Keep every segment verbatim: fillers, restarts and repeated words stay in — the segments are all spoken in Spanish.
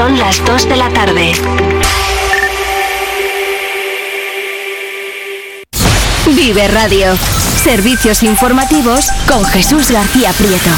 Son las dos de la tarde. Vive Radio. Servicios informativos con Jesús García Prieto.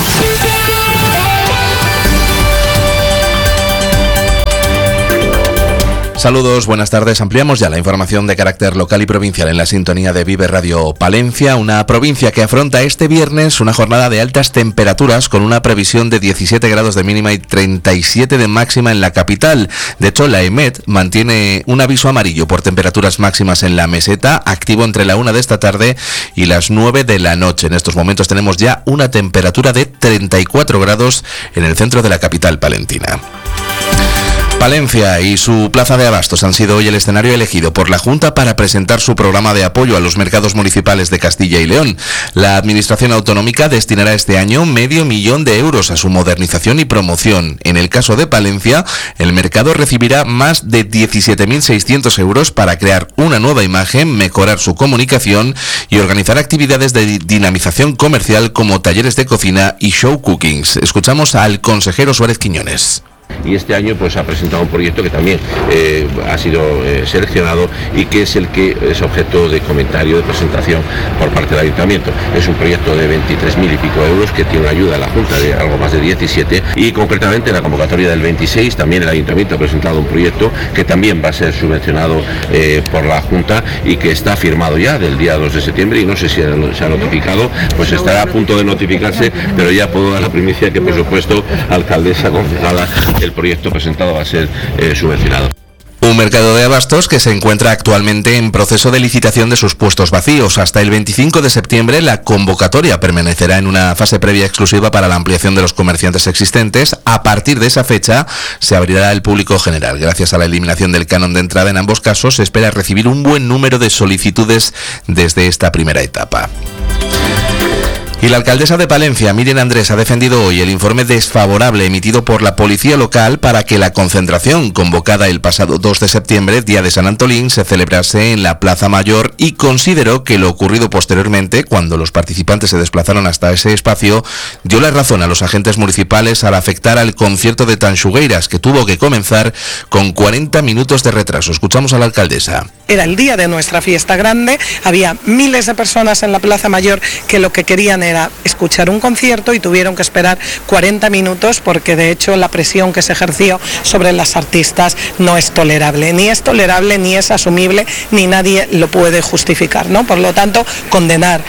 Saludos, buenas tardes. Ampliamos ya la información de carácter local y provincial en la sintonía de Vive Radio Palencia, una provincia que afronta este viernes una jornada de altas temperaturas con una previsión de diecisiete grados de mínima y treinta y siete de máxima en la capital. De hecho, la EMET mantiene un aviso amarillo por temperaturas máximas en la meseta, activo entre la una de esta tarde y las nueve de la noche. En estos momentos tenemos ya una temperatura de treinta y cuatro grados en el centro de la capital palentina. Palencia y su plaza de abastos han sido hoy el escenario elegido por la Junta para presentar su programa de apoyo a los mercados municipales de Castilla y León. La Administración Autonómica destinará este año medio millón de euros a su modernización y promoción. En el caso de Palencia, el mercado recibirá más de diecisiete mil seiscientos euros para crear una nueva imagen, mejorar su comunicación y organizar actividades de dinamización comercial como talleres de cocina y show cookings. Escuchamos al consejero Suárez Quiñones. Y este año pues ha presentado un proyecto que también eh, ha sido eh, seleccionado y que es el que es objeto de comentario, de presentación por parte del Ayuntamiento. Es un proyecto de veintitrés mil y pico euros que tiene una ayuda a la Junta de algo más de diecisiete, y concretamente en la convocatoria del veintiséis también el Ayuntamiento ha presentado un proyecto que también va a ser subvencionado eh, por la Junta y que está firmado ya del día dos de septiembre, y no sé si se ha notificado, pues estará a punto de notificarse, pero ya puedo dar la primicia que por supuesto alcaldesa, concejala, el proyecto presentado va a ser eh, subvencionado. Un mercado de abastos que se encuentra actualmente en proceso de licitación de sus puestos vacíos. Hasta el veinticinco de septiembre la convocatoria permanecerá en una fase previa exclusiva para la ampliación de los comerciantes existentes. A partir de esa fecha se abrirá al público general. Gracias a la eliminación del canon de entrada en ambos casos, se espera recibir un buen número de solicitudes desde esta primera etapa. Y la alcaldesa de Palencia, Miriam Andrés, ha defendido hoy el informe desfavorable emitido por la policía local para que la concentración convocada el pasado dos de septiembre, día de San Antolín, se celebrase en la Plaza Mayor, y consideró que lo ocurrido posteriormente, cuando los participantes se desplazaron hasta ese espacio, dio la razón a los agentes municipales al afectar al concierto de Tanxugueiras, que tuvo que comenzar con cuarenta minutos de retraso. Escuchamos a la alcaldesa. Era el día de nuestra fiesta grande, había miles de personas en la Plaza Mayor que lo que querían era escuchar un concierto y tuvieron que esperar cuarenta minutos, porque de hecho la presión que se ejerció sobre las artistas no es tolerable, ni es tolerable, ni es asumible, ni nadie lo puede justificar, ¿no? Por lo tanto, condenar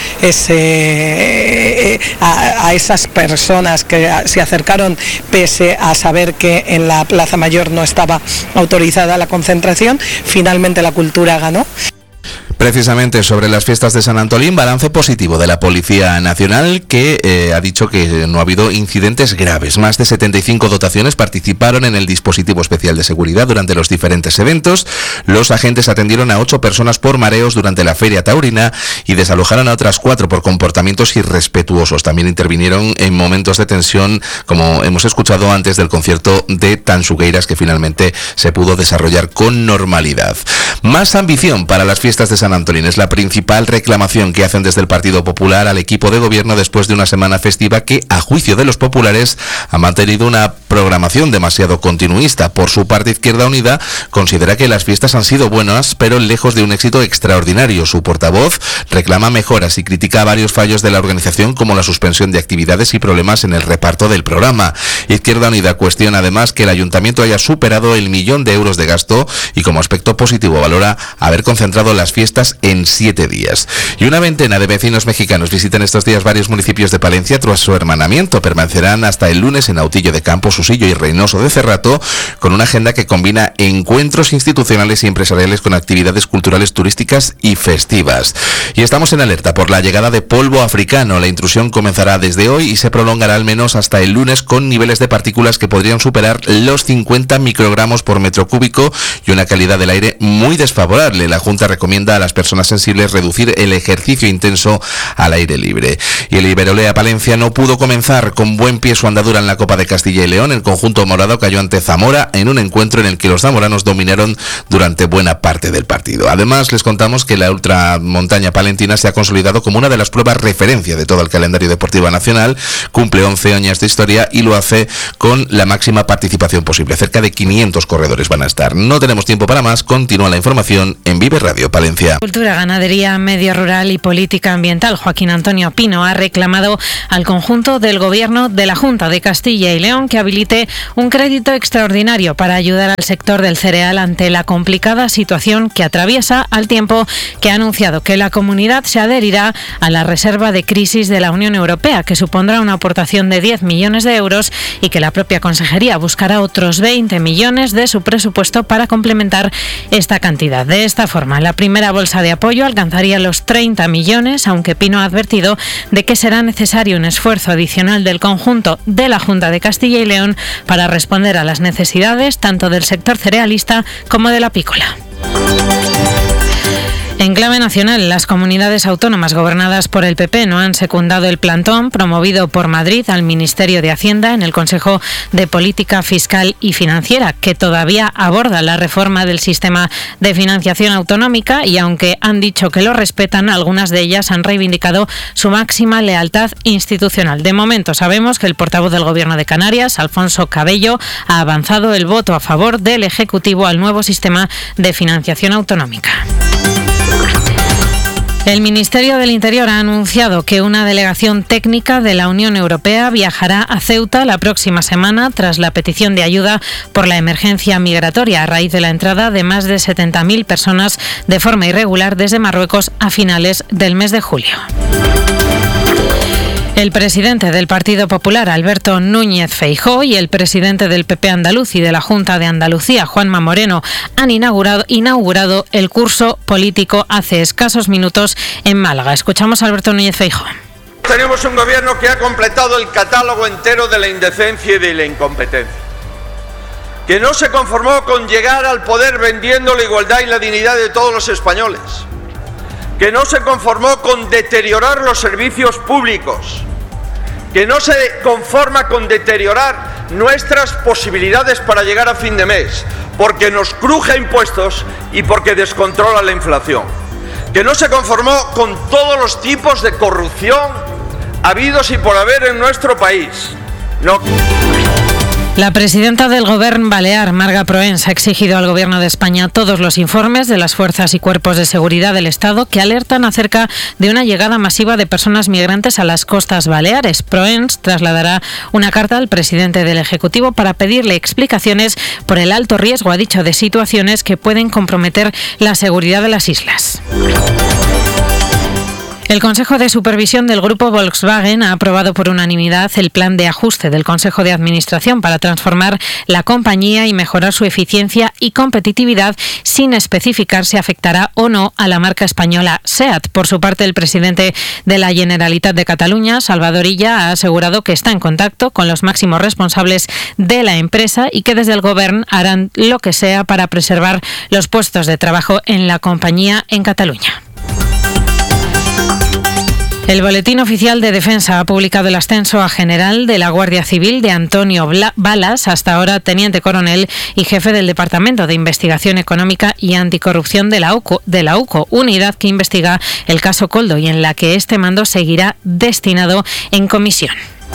ese, a, a esas personas que se acercaron pese a saber que en la Plaza Mayor no estaba autorizada la concentración. Finalmente la cultura ganó. Precisamente sobre las fiestas de San Antolín, balance positivo de la Policía Nacional, que eh, ha dicho que no ha habido incidentes graves. Más de setenta y cinco dotaciones participaron en el dispositivo especial de seguridad durante los diferentes eventos. Los agentes atendieron a ocho personas por mareos durante la feria taurina y desalojaron a otras cuatro por comportamientos irrespetuosos. También intervinieron en momentos de tensión, como hemos escuchado antes del concierto de Tanxugueiras, que finalmente se pudo desarrollar con normalidad. Más ambición para las fiestas de San Antolín es la principal reclamación que hacen desde el Partido Popular al equipo de gobierno después de una semana festiva que, a juicio de los populares, ha mantenido una programación demasiado continuista. Por su parte, Izquierda Unida considera que las fiestas han sido buenas, pero lejos de un éxito extraordinario. Su portavoz reclama mejoras y critica varios fallos de la organización, como la suspensión de actividades y problemas en el reparto del programa. Izquierda Unida cuestiona además que el ayuntamiento haya superado el millón de euros de gasto y, como aspecto positivo, valora haber concentrado las fiestas en siete días. Y una veintena de vecinos mexicanos visitan estos días varios municipios de Palencia tras su hermanamiento. Permanecerán hasta el lunes en Autillo de Campos, Usillo y Reynoso de Cerrato, con una agenda que combina encuentros institucionales y empresariales con actividades culturales, turísticas y festivas. Y estamos en alerta por la llegada de polvo africano. La intrusión comenzará desde hoy y se prolongará al menos hasta el lunes, con niveles de partículas que podrían superar los cincuenta microgramos por metro cúbico y una calidad del aire muy desfavorable. La Junta recomienda a las personas sensibles reducir el ejercicio intenso al aire libre. Y el Iberolea Palencia no pudo comenzar con buen pie su andadura en la Copa de Castilla y León. El conjunto morado cayó ante Zamora en un encuentro en el que los zamoranos dominaron durante buena parte del partido. Además, les contamos que la ultramontaña palentina se ha consolidado como una de las pruebas referencia de todo el calendario deportivo nacional. Cumple once años de historia y lo hace con la máxima participación posible. Cerca de quinientos corredores van a estar. No tenemos tiempo para más. Continúa la información en Vive Radio Palencia. Cultura, ganadería, medio rural y política ambiental. Joaquín Antonio Pino ha reclamado al conjunto del Gobierno de la Junta de Castilla y León que habilite un crédito extraordinario para ayudar al sector del cereal ante la complicada situación que atraviesa, al tiempo que ha anunciado que la comunidad se adherirá a la reserva de crisis de la Unión Europea, que supondrá una aportación de diez millones de euros, y que la propia consejería buscará otros veinte millones de su presupuesto para complementar esta cantidad. De esta forma, la primera bolsa de apoyo alcanzaría los treinta millones, aunque Pino ha advertido de que será necesario un esfuerzo adicional del conjunto de la Junta de Castilla y León para responder a las necesidades tanto del sector cerealista como del apícola. En clave nacional, las comunidades autónomas gobernadas por el P P no han secundado el plantón promovido por Madrid al Ministerio de Hacienda en el Consejo de Política Fiscal y Financiera, que todavía aborda la reforma del sistema de financiación autonómica, y aunque han dicho que lo respetan, algunas de ellas han reivindicado su máxima lealtad institucional. De momento sabemos que el portavoz del Gobierno de Canarias, Alfonso Cabello, ha avanzado el voto a favor del Ejecutivo al nuevo sistema de financiación autonómica. El Ministerio del Interior ha anunciado que una delegación técnica de la Unión Europea viajará a Ceuta la próxima semana tras la petición de ayuda por la emergencia migratoria a raíz de la entrada de más de setenta mil personas de forma irregular desde Marruecos a finales del mes de julio. El presidente del Partido Popular, Alberto Núñez Feijóo, y el presidente del P P andaluz y de la Junta de Andalucía, Juanma Moreno, han inaugurado, inaugurado el curso político hace escasos minutos en Málaga. Escuchamos a Alberto Núñez Feijóo. Tenemos un gobierno que ha completado el catálogo entero de la indecencia y de la incompetencia, que no se conformó con llegar al poder vendiendo la igualdad y la dignidad de todos los españoles, que no se conformó con deteriorar los servicios públicos, que no se conforma con deteriorar nuestras posibilidades para llegar a fin de mes, porque nos cruje impuestos y porque descontrola la inflación, que no se conformó con todos los tipos de corrupción habidos y por haber en nuestro país. No. La presidenta del Govern Balear, Marga Proens, ha exigido al Gobierno de España todos los informes de las fuerzas y cuerpos de seguridad del Estado que alertan acerca de una llegada masiva de personas migrantes a las costas baleares. Proens trasladará una carta al presidente del Ejecutivo para pedirle explicaciones por el alto riesgo, ha dicho, de situaciones que pueden comprometer la seguridad de las islas. El Consejo de Supervisión del Grupo Volkswagen ha aprobado por unanimidad el plan de ajuste del Consejo de Administración para transformar la compañía y mejorar su eficiencia y competitividad, sin especificar si afectará o no a la marca española SEAT. Por su parte, el presidente de la Generalitat de Cataluña, Salvador Illa, ha asegurado que está en contacto con los máximos responsables de la empresa y que desde el Govern harán lo que sea para preservar los puestos de trabajo en la compañía en Cataluña. El Boletín Oficial de Defensa ha publicado el ascenso a general de la Guardia Civil de Antonio Balas, hasta ahora teniente coronel y jefe del Departamento de Investigación Económica y Anticorrupción de la UCO, de la UCO, unidad que investiga el caso Coldo y en la que este mando seguirá destinado en comisión.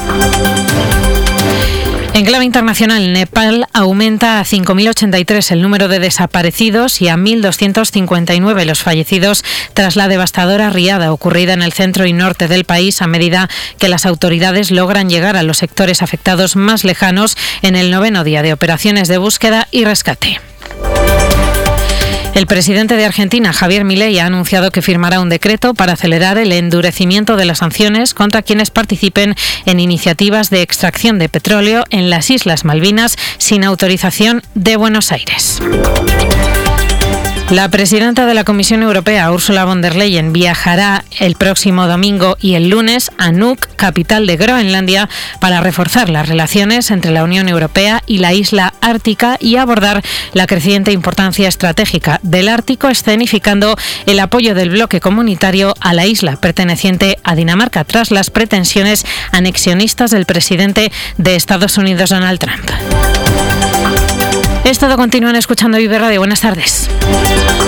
En clave internacional, Nepal aumenta a cinco mil ochenta y tres el número de desaparecidos y a mil doscientos cincuenta y nueve los fallecidos tras la devastadora riada ocurrida en el centro y norte del país, a medida que las autoridades logran llegar a los sectores afectados más lejanos en el noveno día de operaciones de búsqueda y rescate. El presidente de Argentina, Javier Milei, ha anunciado que firmará un decreto para acelerar el endurecimiento de las sanciones contra quienes participen en iniciativas de extracción de petróleo en las Islas Malvinas sin autorización de Buenos Aires. La presidenta de la Comisión Europea, Ursula von der Leyen, viajará el próximo domingo y el lunes a Nuuk, capital de Groenlandia, para reforzar las relaciones entre la Unión Europea y la isla ártica y abordar la creciente importancia estratégica del Ártico, escenificando el apoyo del bloque comunitario a la isla perteneciente a Dinamarca tras las pretensiones anexionistas del presidente de Estados Unidos, Donald Trump. Es todo, continúan escuchando Vive Radio. Buenas tardes.